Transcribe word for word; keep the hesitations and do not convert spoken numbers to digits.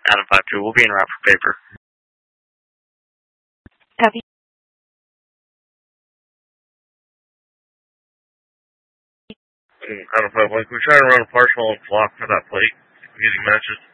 Adam five two, we'll be en route for paper. Copy. Adam five one, can we try to run a partial block for that plate using matches?